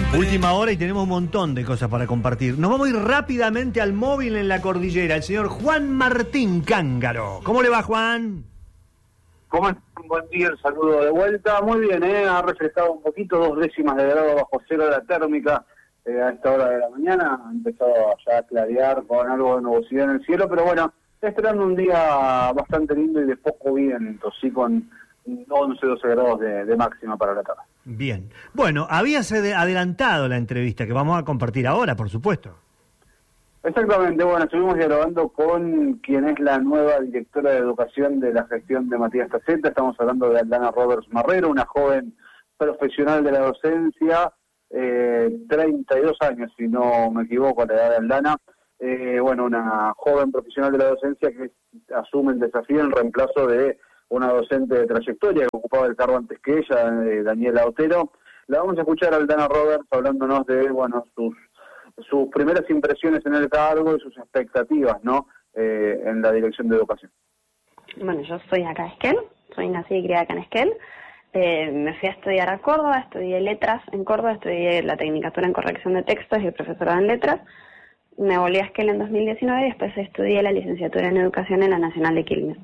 Última hora y tenemos un montón de cosas para compartir. Nos vamos a ir rápidamente al móvil en la cordillera. El señor Juan Martín Cángaro. ¿Cómo le va, Juan? ¿Cómo es? Buen día, el saludo de vuelta. Muy bien, ha refrescado un poquito, 2 décimas de grado bajo cero la térmica a esta hora de la mañana. Ha empezado ya a clarear con algo de nubosidad en el cielo, pero bueno, está esperando un día bastante lindo y de poco viento, sí, con 11, 12 grados de máxima para la tarde. Bien. Bueno, habías adelantado la entrevista que vamos a compartir ahora, por supuesto. Exactamente, bueno, estuvimos dialogando con quien es la nueva directora de educación de la gestión de Matías Taceta. Estamos hablando de Aldana Roberts Marrero, una joven profesional de la docencia, 32 años, si no me equivoco, la edad de Aldana. Bueno, una joven profesional de la docencia que asume el desafío en reemplazo de una docente de trayectoria que ocupaba el cargo antes que ella, Daniela Otero. La vamos a escuchar a Aldana Roberts hablándonos de, bueno, sus primeras impresiones en el cargo y sus expectativas, ¿no?, en la dirección de educación. Bueno, yo soy acá de Esquel, soy nacida y criada acá en Esquel. Me fui a estudiar a Córdoba, estudié letras en Córdoba, estudié la tecnicatura en corrección de textos y profesorado en letras. Me volví a Esquel en 2019 y después estudié la licenciatura en educación en la Nacional de Quilmes.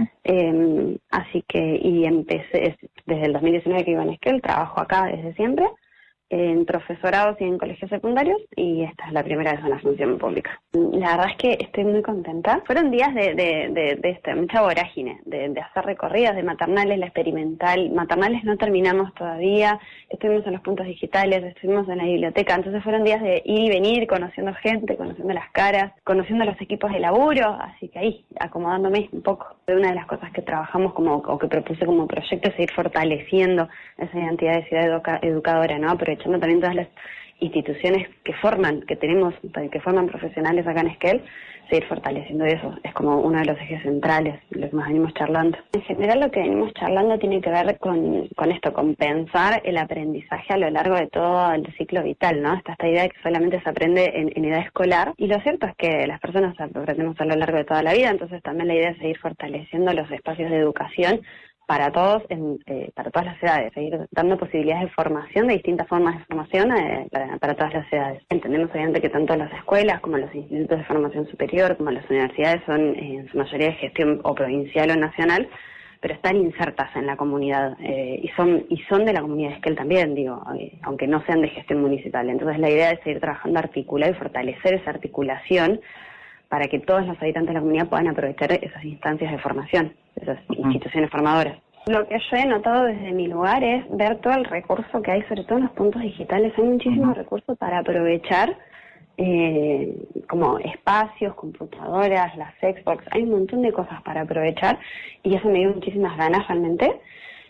Así que, y empecé desde el 2019 que iba en Esquel, trabajo acá desde siempre, en profesorados y en colegios secundarios, y esta es la primera vez en la función pública. La verdad es que estoy muy contenta. Fueron días de mucha vorágine, de hacer recorridas de maternales, la experimental. Maternales no terminamos todavía, estuvimos en los puntos digitales, estuvimos en la biblioteca, entonces fueron días de ir y venir, conociendo gente, conociendo las caras, conociendo los equipos de laburo, así que ahí, acomodándome un poco. Una de las cosas que trabajamos o que propuse como proyecto es seguir fortaleciendo esa identidad de ciudad educadora, ¿no? Aprovechando también todas las instituciones que forman profesionales acá en Esquel, seguir fortaleciendo eso. Es como uno de los ejes centrales, lo que más venimos charlando. En general lo que venimos charlando tiene que ver con esto, con pensar el aprendizaje a lo largo de todo el ciclo vital, ¿no? Esta idea de que solamente se aprende en edad escolar, y lo cierto es que las personas aprendemos a lo largo de toda la vida, entonces también la idea es seguir fortaleciendo los espacios de educación para todos, para todas las edades, seguir dando posibilidades de formación, de distintas formas de formación para todas las edades. Entendemos obviamente que tanto las escuelas como los institutos de formación superior, como las universidades son en su mayoría de gestión o provincial o nacional, pero están insertas en la comunidad y son de la comunidad de Esquel también, digo, aunque no sean de gestión municipal. Entonces la idea es seguir trabajando articulado y fortalecer esa articulación para que todos los habitantes de la comunidad puedan aprovechar esas instancias de formación, esas instituciones formadoras. Lo que yo he notado desde mi lugar es ver todo el recurso que hay, sobre todo en los puntos digitales. Hay muchísimos recursos para aprovechar, como espacios, computadoras, las Xbox, hay un montón de cosas para aprovechar y eso me dio muchísimas ganas realmente.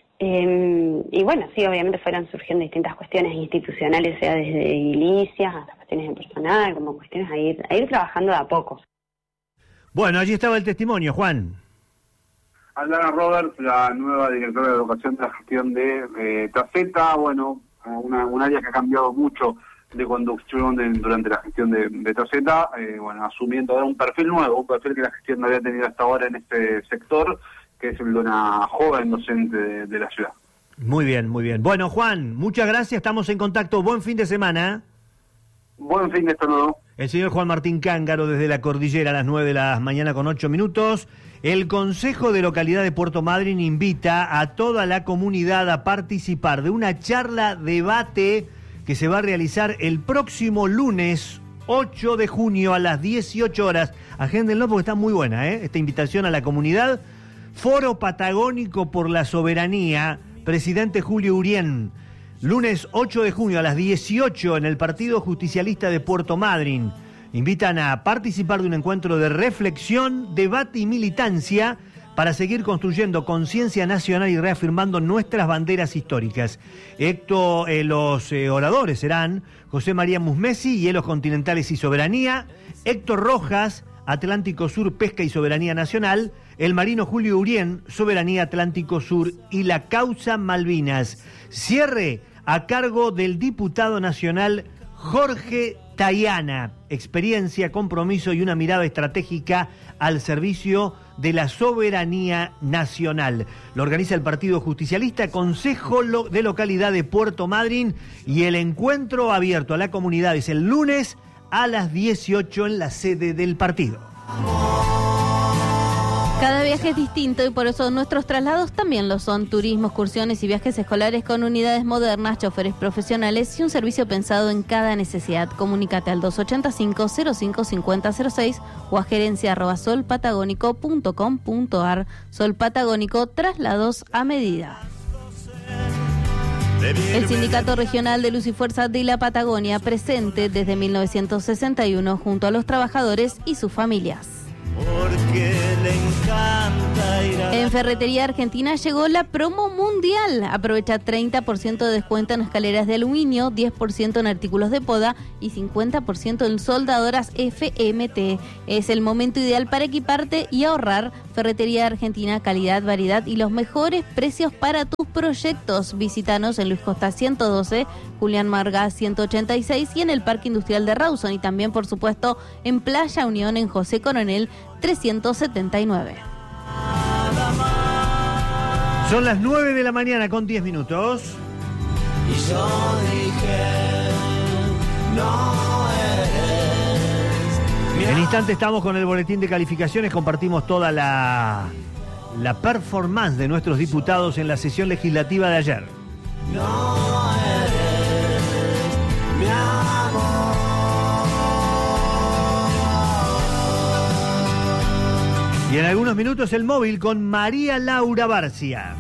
Y bueno, sí, obviamente fueron surgiendo distintas cuestiones institucionales, sea desde edilicias hasta cuestiones de personal, como cuestiones a ir trabajando de a poco. Bueno, allí estaba el testimonio, Juan. Aldana Roberts, la nueva directora de educación de la gestión de Taceta, bueno, un área que ha cambiado mucho de conducción durante la gestión de Taceta, bueno, asumiendo un perfil nuevo, un perfil que la gestión no había tenido hasta ahora en este sector, que es el de una joven docente de la ciudad. Muy bien, muy bien. Bueno, Juan, muchas gracias, estamos en contacto. Buen fin de semana. Buen fin de semana. El señor Juan Martín Cángaro desde la cordillera a las 9 de la mañana con 8 minutos. El Consejo de Localidad de Puerto Madryn invita a toda la comunidad a participar de una charla debate que se va a realizar el próximo lunes 8 de junio a las 18 horas. Agéndenlo porque está muy buena, esta invitación a la comunidad. Foro Patagónico por la Soberanía, presidente Julio Urien. Lunes 8 de junio a las 18 en el Partido Justicialista de Puerto Madryn. Invitan a participar de un encuentro de reflexión, debate y militancia para seguir construyendo conciencia nacional y reafirmando nuestras banderas históricas. Los oradores serán José María Musmesi, Hielos Continentales y Soberanía, Héctor Rojas, Atlántico Sur, Pesca y Soberanía Nacional, el marino Julio Urien, Soberanía Atlántico Sur y la causa Malvinas. Cierre a cargo del diputado nacional Jorge Tayana, experiencia, compromiso y una mirada estratégica al servicio de la soberanía nacional. Lo organiza el Partido Justicialista, Consejo de Localidad de Puerto Madryn, y el encuentro abierto a la comunidad es el lunes a las 18 en la sede del partido. Cada viaje es distinto y por eso nuestros traslados también lo son. Turismo, excursiones y viajes escolares con unidades modernas, choferes profesionales y un servicio pensado en cada necesidad. Comunícate al 285-055006 o a gerencia@solpatagónico.com.ar. Sol Patagónico, traslados a medida. El Sindicato Regional de Luz y Fuerza de la Patagonia, presente desde 1961 junto a los trabajadores y sus familias. Porque le encanta ir a... En Ferretería Argentina llegó la promo mundial. Aprovecha 30% de descuento en escaleras de aluminio, 10% en artículos de poda y 50% en soldadoras FMT. Es el momento ideal para equiparte y ahorrar. Ferretería Argentina, calidad, variedad y los mejores precios para tus proyectos. Visítanos en Luis Costa 112, Julián Marga 186 y en el Parque Industrial de Rawson, y también, por supuesto, en Playa Unión en José Coronel 379. Son las 9 de la mañana con 10 minutos. Y yo dije, no eres. En instante estamos con el boletín de calificaciones, compartimos toda la performance de nuestros diputados en la sesión legislativa de ayer. No eres mi amor. Y en algunos minutos el móvil con María Laura Barcia.